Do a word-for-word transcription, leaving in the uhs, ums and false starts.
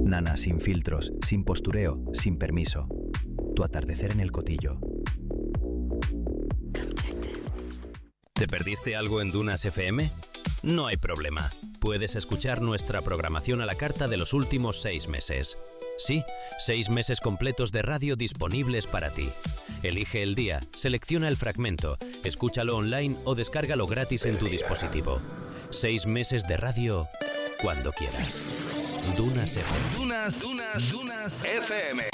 Nana sin filtros, sin postureo, sin permiso. Tu atardecer en el Cotillo. ¿Te perdiste algo en Dunas F M? No hay problema. Puedes escuchar nuestra programación a la carta de los últimos seis meses. Sí, seis meses completos de radio disponibles para ti. Elige el día, selecciona el fragmento, escúchalo online o descárgalo gratis en tu dispositivo. Seis meses de radio cuando quieras. Dunas F M. Dunas, Dunas, Dunas F M.